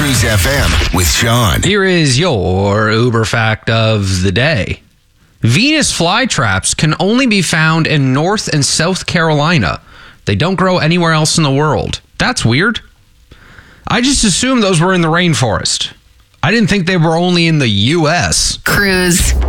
Cruise FM with Sean. Here is your Uber fact of the day. Venus flytraps can only be found in North and South Carolina. They don't grow anywhere else in the world. That's weird. I just assumed those were in the rainforest. I didn't think they were only in the U.S. Cruise.